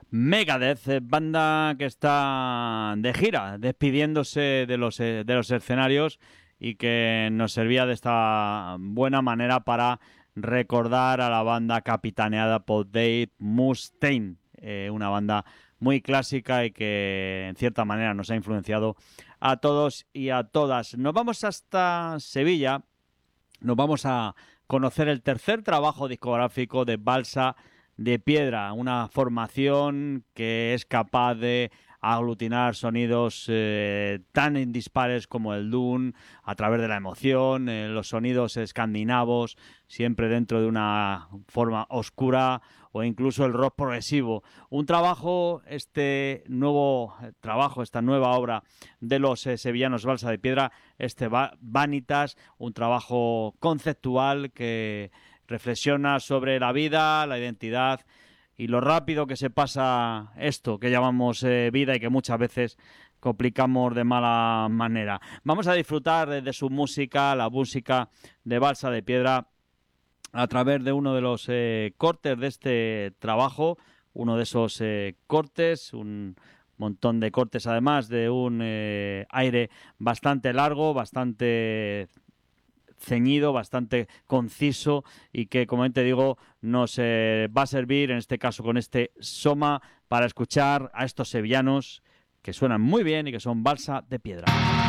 Megadeth, banda que está de gira, despidiéndose de los escenarios y que nos servía de esta buena manera para recordar a la banda capitaneada por Dave Mustaine, una banda muy clásica y que en cierta manera nos ha influenciado a todos y a todas. Nos vamos hasta Sevilla, nos vamos a conocer el tercer trabajo discográfico de Balsa de Piedra, una formación que es capaz de aglutinar sonidos tan dispares como el doom, a través de la emoción, los sonidos escandinavos, siempre dentro de una forma oscura, o incluso el rock progresivo. Un trabajo, este nuevo trabajo, esta nueva obra de los sevillanos Balsa de Piedra, Vanitas, un trabajo conceptual que reflexiona sobre la vida, la identidad y lo rápido que se pasa esto que llamamos vida y que muchas veces complicamos de mala manera. Vamos a disfrutar de su música, la música de Balsa de Piedra, a través de uno de los cortes de este trabajo, uno de esos cortes, un montón de cortes además de un aire bastante largo, bastante ceñido, bastante conciso y que, como te digo, nos va a servir, en este caso con este Soma, para escuchar a estos sevillanos que suenan muy bien y que son Balsa de Piedra.